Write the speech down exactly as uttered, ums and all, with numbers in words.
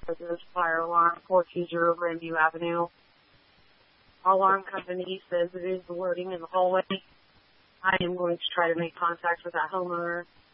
there's a fire alarm, four two zero Grandview Avenue. Alarm company says it is the wording in the hallway. I am going to try to make contact with that homeowner